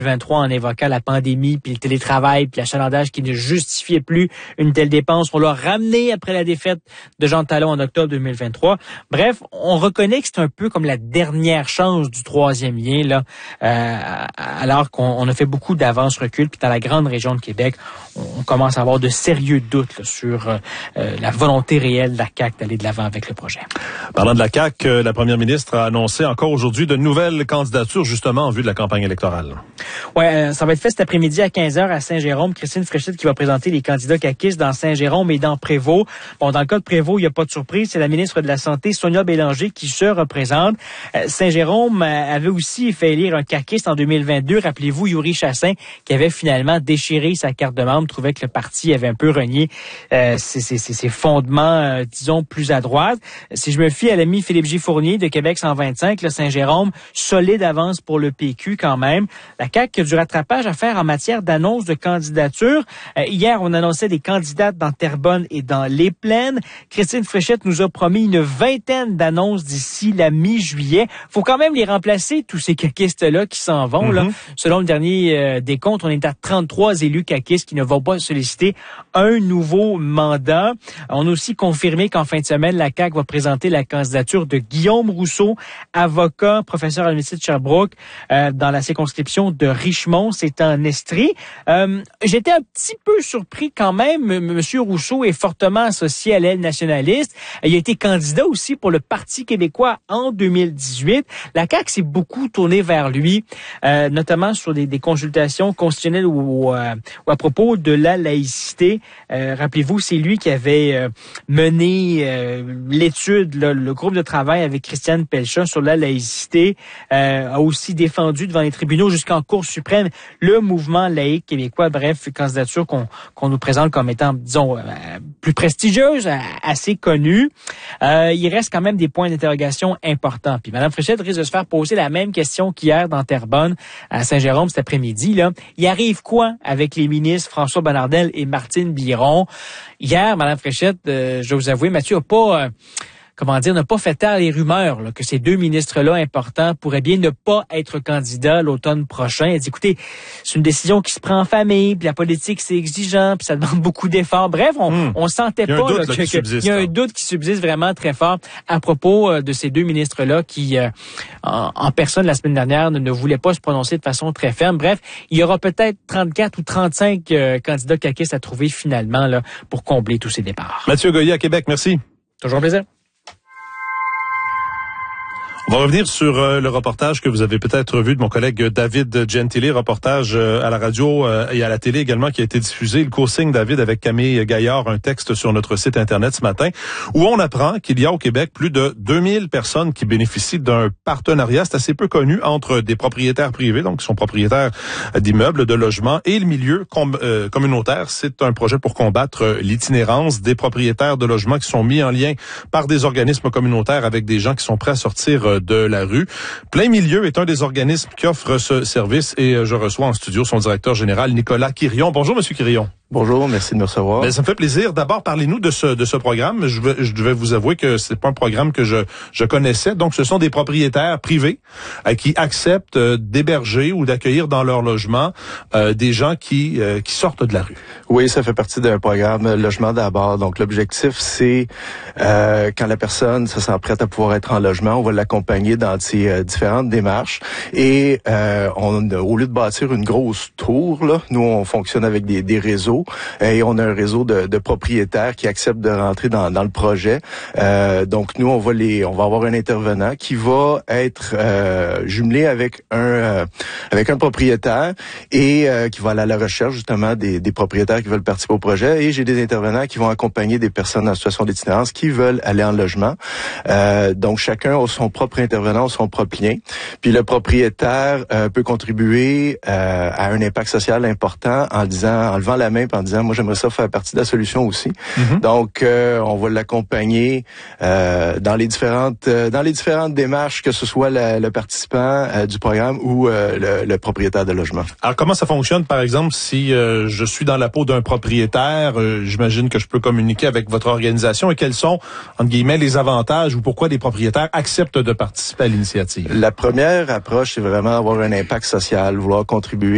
2023 en évoquant la pandémie, puis le télétravail, puis l'achalandage qui ne justifiait plus une telle dépense. On l'a ramené après la défaite de Jean Talon en octobre 2023. Bref, on reconnaît que c'est un peu comme la dernière chance du troisième lien, là, alors qu'on a fait beaucoup d'avance-recul, puis dans la grande région de Québec, on commence à avoir de sérieux doutes là, sur la volonté réelle de la CAQ d'aller de l'avant avec le projet. Parlant de la CAQ, la première ministre a annoncé encore aujourd'hui de nouvelles candidatures, justement, en vue de la campagne électorale. Ouais, ça va être fait cet après-midi à 15h à Saint-Jérôme. Christine Fréchette qui va présenter les candidats caquistes dans Saint-Jérôme et dans Prévost. Bon, dans le cas de Prévost, il n'y a pas de surprise. C'est la ministre de la Santé, Sonia Bélanger, qui se représente. Saint-Jérôme avait aussi fait élire un caquiste en 2022. Rappelez-vous, Yuri Chassin, qui avait finalement déchiré sa carte de membre, trouvait que le parti avait un peu renié ses fondements, disons, plus à droite. Si je me fie à l'ami Philippe J. Fournier de Québec 125, le Saint-Jérôme, solide avance pour le PQ quand même. La CAQ a du rattrapage à faire en matière d'annonce de candidature. Hier, on annonçait des candidates dans Terrebonne et dans les Plaines. Christine Fréchette nous a promis une vingtaine d'annonces d'ici la mi-juillet. Faut quand même les remplacer, tous ces caquistes-là qui s'en vont. Là. Selon le dernier décompte, on est à 33 élus caquistes qui ne vont pas solliciter un nouveau mandat. On a aussi confirmé qu'en fin de semaine, la CAQ va présenter la candidature de Guillaume Rousseau, avocat, professeur à l'Université de Sherbrooke, dans la circonscription de Richmond, c'est en Estrie. J'étais un petit peu surpris quand même. Monsieur Rousseau est fortement associé à l'aile nationaliste. Il a été candidat aussi pour le Parti québécois en 2018. La CAQ s'est beaucoup tournée vers lui, notamment sur des consultations constitutionnelles ou à propos de la laïcité. Rappelez-vous, c'est lui qui avait mené l'étude, le groupe de travail avec Christiane Pelchat sur la laïcité, a aussi défendu devant les tribunaux jusqu'en Cour suprême le mouvement laïque québécois. Bref, candidature qu'on nous présente comme étant, disons, plus prestigieuse, assez connue. Il reste quand même des points d'interrogation importants. Puis Mme Fréchette risque de se faire poser la même question qu'hier dans Terrebonne, à Saint-Jérôme cet après-midi. Là. Il arrive quoi avec les ministres François Bonnardel et Martine Biron? Hier, Mme Fréchette, je dois vous avouer, Mathieu n'a pas... n'a pas fait taire les rumeurs là, que ces deux ministres-là importants pourraient bien ne pas être candidats l'automne prochain. Elle dit, écoutez, c'est une décision qui se prend en famille, puis la politique, c'est exigeant, puis ça demande beaucoup d'efforts. Bref, on sentait pas qu'il y a un doute qui subsiste vraiment très fort à propos de ces deux ministres-là qui, en personne la semaine dernière, ne voulaient pas se prononcer de façon très ferme. Bref, il y aura peut-être 34 ou 35 candidats caquistes à trouver finalement là, pour combler tous ces départs. Mathieu Goyer à Québec, merci. Toujours un plaisir. On va revenir sur le reportage que vous avez peut-être vu de mon collègue David Gentili, reportage à la radio et à la télé également qui a été diffusé. Le co-signe David avec Camille Gaillard, un texte sur notre site Internet ce matin, où on apprend qu'il y a au Québec plus de 2000 personnes qui bénéficient d'un partenariat, c'est assez peu connu, entre des propriétaires privés, donc qui sont propriétaires d'immeubles, de logements, et le milieu communautaire. C'est un projet pour combattre l'itinérance des propriétaires de logements qui sont mis en lien par des organismes communautaires avec des gens qui sont prêts à sortir de la rue. Plein Milieu est un des organismes qui offre ce service et je reçois en studio son directeur général, Nicolas Quirion. Bonjour, Monsieur Quirion. Bonjour, merci de me recevoir. Ça me fait plaisir. D'abord, parlez-nous de ce programme. Je devais vous avouer que c'est pas un programme que je connaissais. Donc, ce sont des propriétaires privés qui acceptent d'héberger ou d'accueillir dans leur logement des gens qui sortent de la rue. Oui, ça fait partie d'un programme Logement d'abord. Donc, l'objectif, c'est quand la personne se sent prête à pouvoir être en logement, on va l'accompagner dans ses différentes démarches. Et au lieu de bâtir une grosse tour, là, nous, on fonctionne avec des réseaux. Et on a un réseau de propriétaires qui acceptent de rentrer dans le projet. Donc nous, on va avoir un intervenant qui va être jumelé avec un propriétaire et qui va aller à la recherche justement des propriétaires qui veulent participer au projet. Et j'ai des intervenants qui vont accompagner des personnes en situation d'itinérance qui veulent aller en logement. Donc chacun a son propre intervenant, son propre lien. Puis le propriétaire peut contribuer à un impact social important en levant la main en disant, moi, j'aimerais ça faire partie de la solution aussi. Donc, on va l'accompagner dans les différentes démarches, que ce soit le participant du programme ou le propriétaire de logement. Alors, comment ça fonctionne, par exemple, si je suis dans la peau d'un propriétaire, j'imagine que je peux communiquer avec votre organisation, et quels sont, entre guillemets, les avantages ou pourquoi les propriétaires acceptent de participer à l'initiative? La première approche, c'est vraiment avoir un impact social, vouloir contribuer